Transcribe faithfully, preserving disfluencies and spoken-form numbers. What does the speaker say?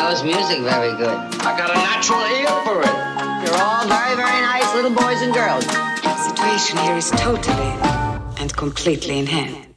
knows music very good. I got a natural ear for it. You're all very, very nice little boys and girls. The situation here is totally and completely in hand.